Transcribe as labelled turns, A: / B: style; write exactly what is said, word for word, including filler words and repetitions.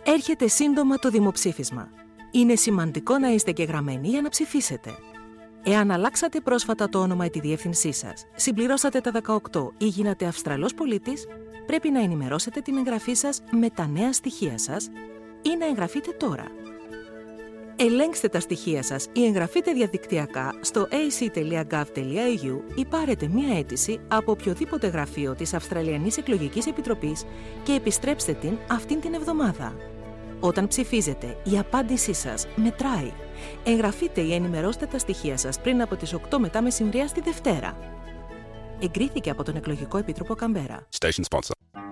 A: Έρχεται σύντομα το δημοψήφισμα. Είναι σημαντικό να είστε εγγεγραμμένοι για να ψηφίσετε. Εάν αλλάξατε πρόσφατα το όνομα ή τη διεύθυνσή σας, συμπληρώσατε τα δεκαοκτώ ή γίνατε Αυστραλός πολίτης, πρέπει να ενημερώσετε την εγγραφή σας με τα νέα στοιχεία σας ή να εγγραφείτε τώρα. Ελέγξτε τα στοιχεία σας ή εγγραφείτε διαδικτυακά στο έι σι τελεία γκοβ τελεία έι γιου ή πάρετε μία αίτηση από οποιοδήποτε γραφείο της Αυστραλιανής Εκλογικής Επιτροπής και επιστρέψτε την αυτήν την εβδομάδα. Όταν ψηφίζετε, η απάντησή σας μετράει. Εγγραφείτε ή ενημερώστε τα στοιχεία σας πριν από τις οκτώ μετά μεσημβρία στη Δευτέρα. Εγκρίθηκε από τον Εκλογικό Επίτροπο Καμπέρα.
B: Station sponsor.